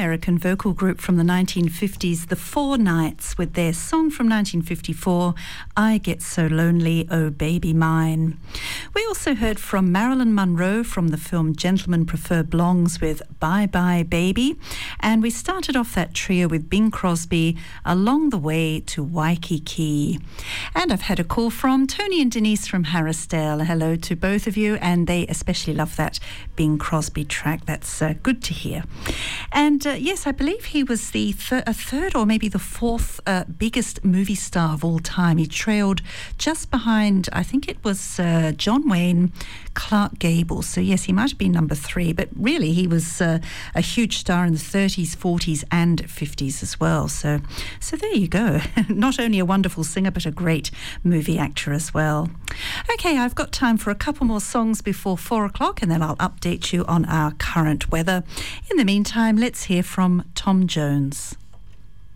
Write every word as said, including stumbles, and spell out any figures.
American vocal group from the nineteen fifties, the Four Knights, with their song from nineteen fifty-four, I Get So Lonely, Oh Baby Mine. We also heard from Marilyn Monroe from the film Gentlemen Prefer Blondes with Bye Bye Baby. And we started off that trio with Bing Crosby, Along the Way to Waikiki. And I've had a call from Tony and Denise from Harrisdale. Hello to both of you, and they especially love that Bing Crosby track. That's uh, good to hear. And uh, yes, I believe he was the thir- a third or maybe the fourth uh, biggest movie star of all time. He trailed just behind, I think it was uh, John Wayne, Clark Gable. So yes, he might have been number three, but really he was uh, a huge star in the thirties, forties and fifties as well. So, so there you go. Not only a wonderful singer, but a great movie actor as well. Okay, I've got time for a couple more songs before four o'clock, and then I'll update you on our current weather. In the meantime, let's hear from Tom Jones.